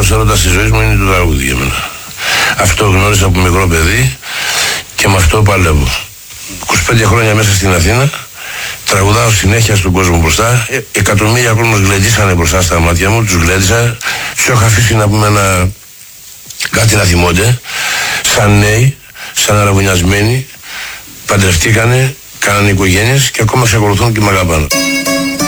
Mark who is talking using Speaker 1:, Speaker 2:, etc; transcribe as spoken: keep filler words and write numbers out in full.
Speaker 1: μεγάλος έρωτας της ζωής μου είναι το τραγούδι για μένα. Αυτό γνώρισα από μικρό παιδί και με αυτό παλεύω. είκοσι πέντε χρόνια μέσα στην Αθήνα, τραγουδάω συνέχεια στον κόσμο μπροστά. Ε, εκατομμύρια κόσμος γλεντήσανε μπροστά στα μάτια μου, τους γλέντισα. Τους έχω αφήσει να πούμε ένα... κάτι να θυμώνται. Σαν νέοι, σαν αραβωνιασμένοι, παντρευτήκανε, κάνανε οικογένειες και ακόμα εξακολουθούν και με αγαπάνε.